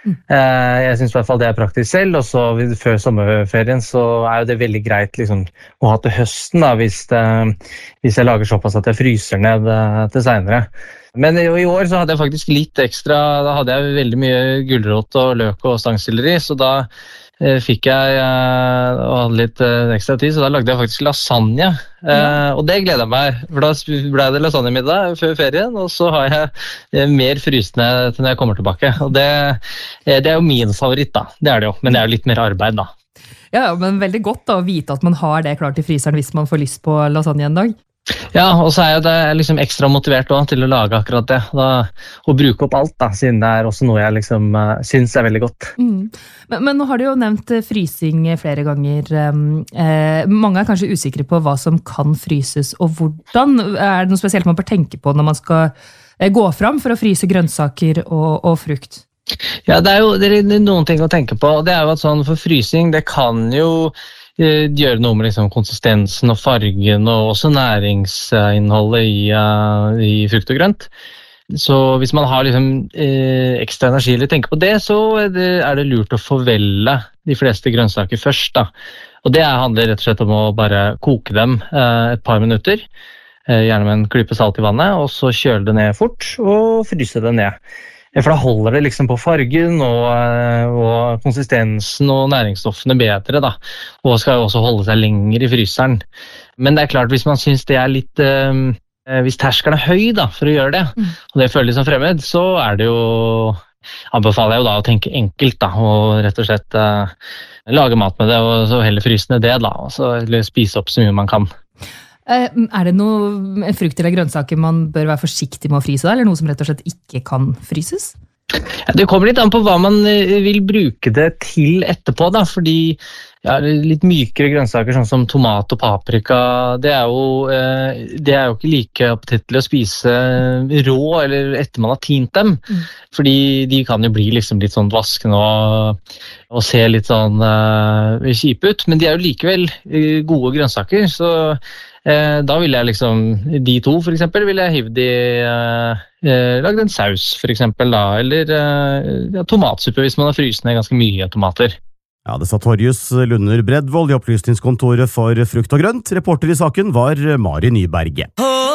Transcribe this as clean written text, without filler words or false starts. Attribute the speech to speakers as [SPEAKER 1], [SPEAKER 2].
[SPEAKER 1] Jeg synes I hvert fall det praktisk selv, og så før sommerferien så jo det veldig greit liksom, å ha til høsten da, hvis jeg lager såpass at jeg fryser ned til senere. Men I år så hadde jeg faktisk litt ekstra, da hadde jeg veldig mye gulrot og løk og stangselleri, så da fikk jeg og hadde litt ekstra tid, så da lagde jeg faktisk lasagne. Og det gleder jeg meg, for da ble det lasagnemiddag før ferien, og så har jeg mer frysende til når jeg kommer tilbake. Og det jo min favoritt da, det det jo, men det jo litt mer arbeid da.
[SPEAKER 2] Ja, men veldig godt da, å vite at man har det klart I fryseren hvis man får lyst på lasagne en dag.
[SPEAKER 1] Ja, og så jeg det liksom ekstra motivert også til å lage akkurat det, å bruke opp alt da, siden det også noe jeg liksom synes veldig godt.
[SPEAKER 2] Men nå har du jo nevnt frysing flere ganger. Mange kanskje usikre på hva som kan fryses, og hvordan det noe spesielt man bør tenke på når man skal gå fram for å fryse grønnsaker og frukt?
[SPEAKER 1] Ja, det jo det noen ting å tenke på, og det jo at sånn for frysing, det kan jo gjøre noe med liksom konsistensen og fargen og også næringsinnholdet I frukt og grønt. Så hvis man har liksom, ekstra energi eller tenker på det, så det lurt å forvelle de fleste grønnsaker først. Da. Og det handler rett og slett om å bare koke dem et par minutter, gjerne med en klype salt I vannet, og så kjøle det ned fort og fryse det ned. For da holder det liksom på fargen og konsistensen og næringsstoffene bedre da, og skal jo også holde seg lenger I fryseren. Men det klart, hvis man synes det litt, hvis terskelen høy da, for å gjøre det, og det føles som fremmed, så det jo, anbefaler jeg jo da å tenke enkelt da, og rett og slett lage mat med det, og så heller fryse ned det da, og så spise opp så mye man kan.
[SPEAKER 2] Det noe frukt eller grønnsaker man bør være forsiktig med å fryse, eller noe som rett og slett ikke kan fryses?
[SPEAKER 1] Ja, det kommer litt an på hva man vil bruke det til etterpå, da, fordi litt mykere grønnsaker sånn som tomat og paprika, det jo ikke like appetittlig å spise rå eller etter man har tint dem, fordi de kan jo bli liksom litt sånn vaskende og se litt sånn kjipe ut, men de jo likevel gode grønnsaker, så da vil jeg liksom, de to for eksempel, vil jeg hive de, lagd en saus for eksempel da, eller tomatsuppe hvis man har fryst ned ganske mye tomater.
[SPEAKER 3] Ja, det sa Torjus Lunder Bredvold I opplysningskontoret for frukt og grønt. Reporter I saken var Mari Nyberget.